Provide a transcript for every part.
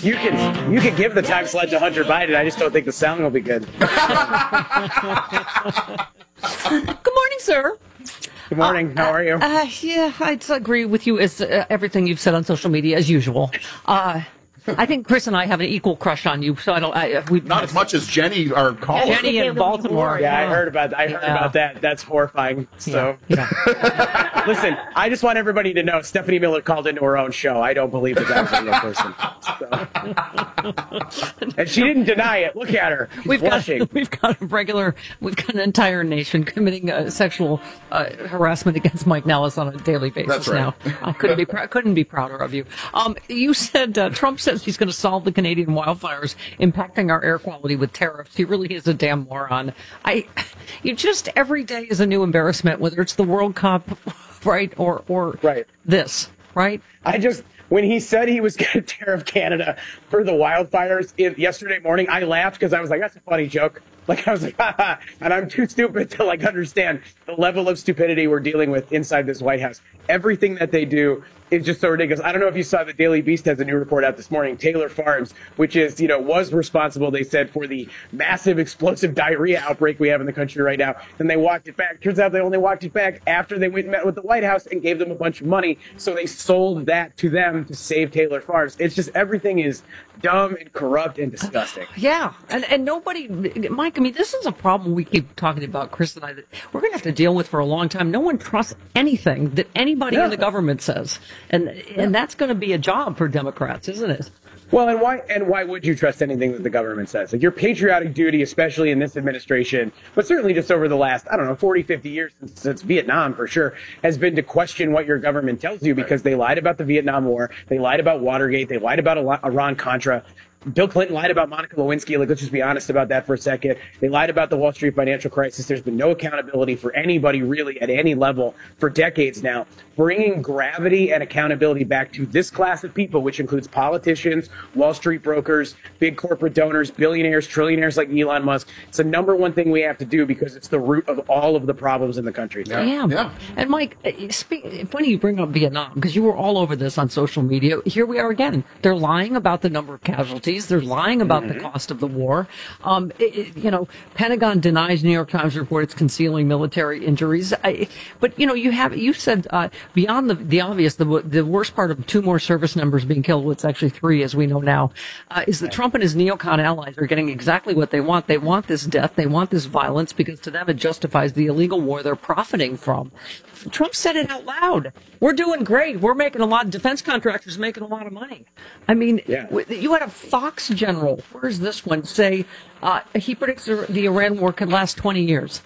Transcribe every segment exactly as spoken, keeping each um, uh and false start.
You can you can give the time slot to Hunter Biden. I just don't think the sound will be good. Good morning, sir. Good morning. Uh, How are you? Uh, yeah, I'd agree with you as uh, everything you've said on social media as usual. Uh, I think Chris and I have an equal crush on you, so I don't. I, we Not as much as Jenny, our caller. Jenny in Baltimore. Yeah, I heard about I heard Yeah. about that. That's horrifying. So, Yeah. listen, I just want everybody to know Stephanie Miller called into her own show. I don't believe that that was a real person. So. And she didn't deny it. Look at her. She's We've blushing. got we've got a regular we've got an entire nation committing uh, sexual uh, harassment against Mike Nellis on a daily basis. That's right. Now, I couldn't be pr- couldn't be prouder of you. Um, you said uh, Trump says he's going to solve the Canadian wildfires impacting our air quality with tariffs. He really is a damn moron. I, you just every day is a new embarrassment, whether it's the World Cup, right, or or Right. this, right. I just, when he said he was going to tariff Canada for the wildfires in, yesterday morning, I laughed because I was like, that's a funny joke. Like, I was like, ha ha. And I'm too stupid to, like, understand the level of stupidity we're dealing with inside this White House. Everything that they do is just so ridiculous. I don't know if you saw the Daily Beast has a new report out this morning. Taylor Farms, which is, you know, was responsible, they said, for the massive explosive diarrhea outbreak we have in the country right now. Then they walked it back. Turns out they only walked it back after they went and met with the White House and gave them a bunch of money. So they sold that to them to save Taylor Farms. It's just everything is dumb and corrupt and disgusting. Yeah, and and nobody, Mike. I mean, this is a problem we keep talking about, Chris and I. That we're going to have to deal with for a long time. No one trusts anything that anybody Yeah. in the government says, and and that's going to be a job for Democrats, isn't it? Well, and why and why would you trust anything that the government says? Like, your patriotic duty, especially in this administration, but certainly just over the last, I don't know, forty, fifty years since, since Vietnam, for sure, has been to question what your government tells you, because they lied about the Vietnam War, they lied about Watergate, they lied about Iran-Contra. Bill Clinton lied about Monica Lewinsky. Like, let's just be honest about that for a second. They lied about the Wall Street financial crisis. There's been no accountability for anybody really at any level for decades now. Bringing gravity and accountability back to this class of people, which includes politicians, Wall Street brokers, big corporate donors, billionaires, trillionaires like Elon Musk. It's the number one thing we have to do, because it's the root of all of the problems in the country. Yeah. Yeah. Yeah. And Mike, uh, speak, funny you bring up Vietnam, because you were all over this on social media. Here we are again. They're lying about the number of casualties. They're lying about mm-hmm. the cost of the war. Um, it, it, you know, Pentagon denies New York Times report it's concealing military injuries. I, but you know, you have you said uh, beyond the the obvious, the the worst part of two more service members being killed, well, it's actually three, as we know now, uh, is that Trump and his neocon allies are getting exactly what they want. They want this death. They want this violence, because to them it justifies the illegal war they're profiting from. Trump said it out loud. We're doing great. We're making a lot. Defense contractors making a lot of money. I mean, Yeah. you had a Fox general. Where's this one? Say uh, he predicts the Iran war could last twenty years.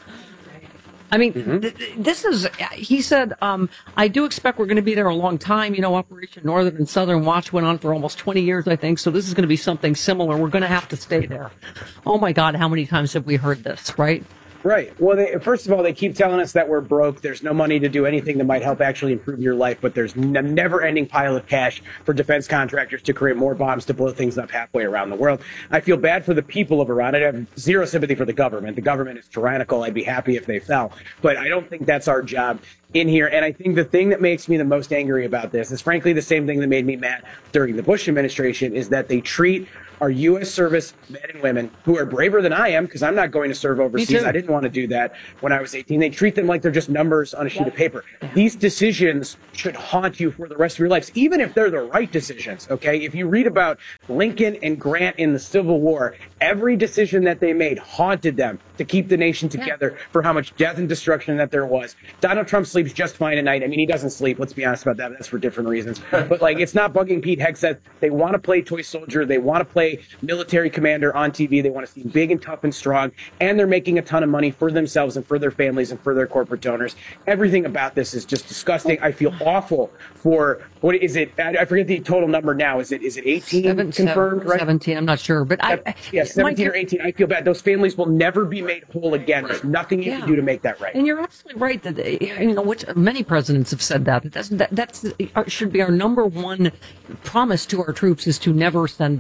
I mean, mm-hmm. th- th- this is, he said, um, I do expect we're going to be there a long time. You know, Operation Northern and Southern Watch went on for almost twenty years, I think. So this is going to be something similar. We're going to have to stay there. Oh, my God. How many times have we heard this, right? Right. Well, they, first of all, they keep telling us that we're broke. There's no money to do anything that might help actually improve your life. But there's a never-ending pile of cash for defense contractors to create more bombs to blow things up halfway around the world. I feel bad for the people of Iran. I have zero sympathy for the government. The government is tyrannical. I'd be happy if they fell. But I don't think that's our job in here. And I think the thing that makes me the most angry about this is, frankly, the same thing that made me mad during the Bush administration, is that they treat our U S service men and women, who are braver than I am, because I'm not going to serve overseas. I didn't want to do that when I was eighteen. They treat them like they're just numbers on a sheet of paper. These decisions should haunt you for the rest of your lives, even if they're the right decisions, okay? If you read about Lincoln and Grant in the Civil War, every decision that they made haunted them to keep the nation together for how much death and destruction that there was. Donald Trump sleeps just fine at night. I mean, he doesn't sleep. Let's be honest about that. But that's for different reasons. But, like, it's not bugging Pete Hegseth. They want to play toy soldier. They want to play military commander on T V. They want to seem big and tough and strong. And they're making a ton of money for themselves and for their families and for their corporate donors. Everything about this is just disgusting. I feel awful for, what is it? I forget the total number now. Is it is it eighteen Seven, confirmed, seven, right? seventeen, I'm not sure. But I, Yeah, seventeen Mike, or eighteen. I feel bad. Those families will never be made whole again. There's nothing you Yeah. can do to make that right. And you're absolutely right that, you know, which many presidents have said that. That that's, that should be our number one promise to our troops, is to never send them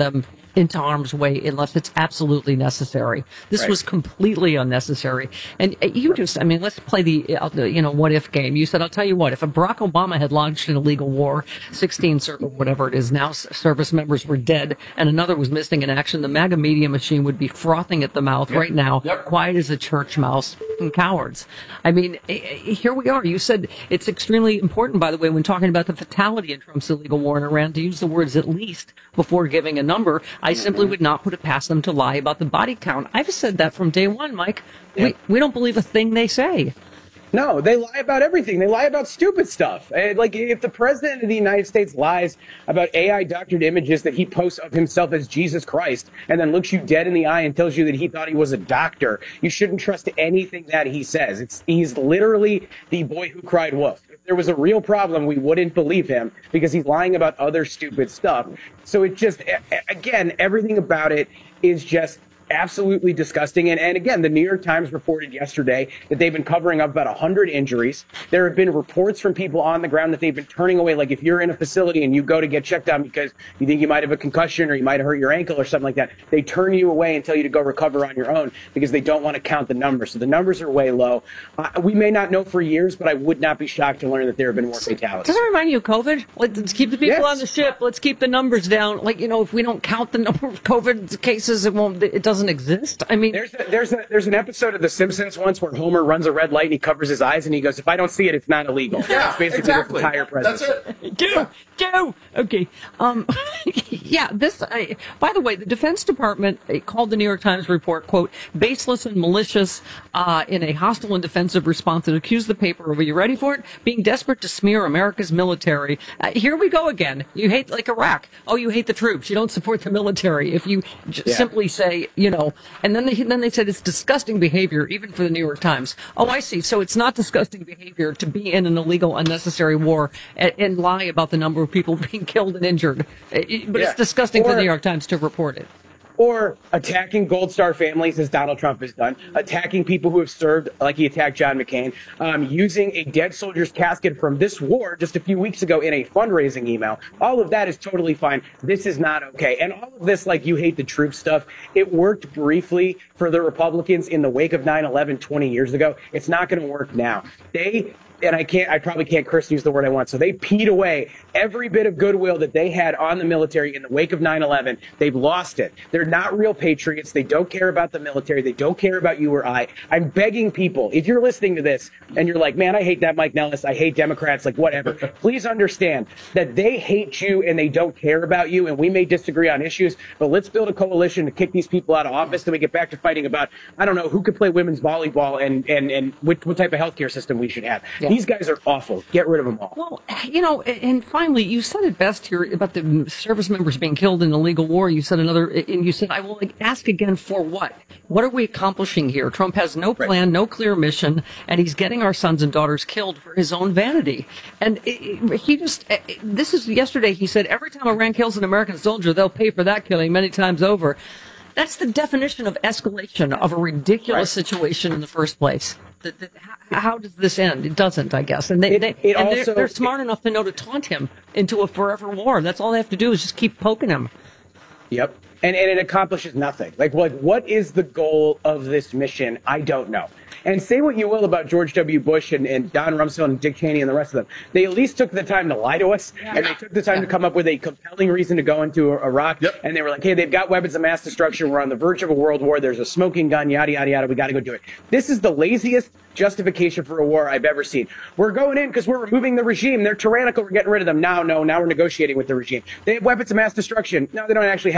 into harm's way unless it's absolutely necessary. This Right. was completely unnecessary. And uh, you just, I mean, let's play the, uh, the, you know, what if game. You said, I'll tell you what, if a Barack Obama had launched an illegal war, sixteen, or whatever it is now, s- service members were dead, and another was missing in action, the MAGA media machine would be frothing at the mouth right now, Yep. quiet as a church mouse, and cowards. I mean, eh, eh, here we are. You said it's extremely important, by the way, when talking about the fatality in Trump's illegal war in Iran, to use the words at least before giving a number. I simply would not put it past them to lie about the body count. I've said that from day one, Mike. We, we don't believe a thing they say. No, they lie about everything. They lie about stupid stuff. And, like, if the president of the United States lies about A I doctored images that he posts of himself as Jesus Christ and then looks you dead in the eye and tells you that he thought he was a doctor, you shouldn't trust anything that he says. It's he's literally the boy who cried wolf. If there was a real problem, we wouldn't believe him because he's lying about other stupid stuff. So it just, again, everything about it is just absolutely disgusting. And, and again, the New York Times reported yesterday that they've been covering up about one hundred injuries. There have been reports from people on the ground that they've been turning away. Like if you're in a facility and you go to get checked on because you think you might have a concussion or you might have hurt your ankle or something like that, they turn you away and tell you to go recover on your own because they don't want to count the numbers. So the numbers are way low. Uh, we may not know for years, but I would not be shocked to learn that there have been more fatalities. Does it remind you of COVID? Like, let's keep the people Yes. on the ship. Let's keep the numbers down. Like, you know, if we don't count the number of COVID cases, it won't. It doesn't exist. I mean, There's a, there's a, there's an episode of The Simpsons once where Homer runs a red light and he covers his eyes and he goes, "If I don't see it, it's not illegal." Yeah, That's basically exactly. the entire That's presidency. it. Go, go. Okay. Um, yeah, this, I, by the way, the Defense Department uh, called the New York Times report, quote, baseless and malicious uh, in a hostile and defensive response and accused the paper of, are you ready for it? Being desperate to smear America's military. Uh, here we go again. You hate, like Iraq. Oh, you hate the troops. You don't support the military. If you j- Yeah. simply say, you know, and then they, then they said it's disgusting behavior, even for the New York Times. Oh, I see. So it's not disgusting behavior to be in an illegal, unnecessary war and, and lie about the number of people being killed and injured. It- but Yeah. it's disgusting for Or- the New York Times to report it. Or attacking Gold Star families, as Donald Trump has done, attacking people who have served, like he attacked John McCain, um, using a dead soldier's casket from this war just a few weeks ago in a fundraising email. All of that is totally fine. This is not okay. And all of this, like you hate the troops stuff, it worked briefly for the Republicans in the wake of nine eleven twenty years ago. It's not going to work now. They and I can't, I probably can't curse use the word I want. So they peed away every bit of goodwill that they had on the military in the wake of nine eleven. They've lost it. They're not real patriots. They don't care about the military. They don't care about you or I. I'm begging people, if you're listening to this and you're like, man, I hate that Mike Nellis. I hate Democrats, like whatever. Please understand that they hate you and they don't care about you. And we may disagree on issues, but let's build a coalition to kick these people out of office. Then we get back to fighting about, I don't know, who could play women's volleyball and, and, and what, what type of healthcare system we should have. Yeah. These guys are awful. Get rid of them all. Well, you know, and finally, you said it best here about the service members being killed in illegal war. You said another, and you said, I will ask again for what? What are we accomplishing here? Trump has no plan, Right. no clear mission, and he's getting our sons and daughters killed for his own vanity. And it, it, he just, it, this is yesterday, he said, every time Iran kills an American soldier, they'll pay for that killing many times over. That's the definition of escalation of a ridiculous Right. situation in the first place. The, the, how, how does this end? It doesn't, I guess. And, they, It- they, it and they're, also- they're smart enough to know to taunt him into a forever war. That's all they have to do is just keep poking him. Yep. And, and it accomplishes nothing. Like, like, what is the goal of this mission? I don't know. And say what you will about George W. Bush and, and Don Rumsfeld and Dick Cheney and the rest of them. They at least took the time to lie to us, and they took the time to come up with a compelling reason to go into Iraq. Yep. And they were like, hey, they've got weapons of mass destruction. We're on the verge of a world war. There's a smoking gun, yada, yada, yada. We got to go do it. This is the laziest justification for a war I've ever seen. We're going in because we're removing the regime. They're tyrannical. We're getting rid of them. Now, no, now we're negotiating with the regime. They have weapons of mass destruction. No, they don't actually have